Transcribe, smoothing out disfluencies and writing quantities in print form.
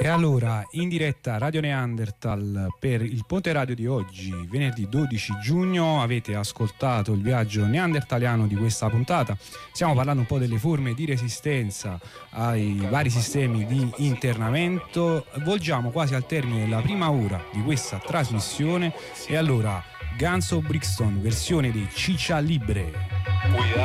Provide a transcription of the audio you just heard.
E allora, in diretta Radio Neanderthal per il Ponte Radio di oggi, venerdì 12 giugno, avete ascoltato il viaggio neandertaliano di questa puntata. Stiamo parlando un po' delle forme di resistenza ai vari sistemi di internamento. Volgiamo quasi al termine della prima ora di questa trasmissione e allora Guns of Brixton, versione di Ciccia Libre.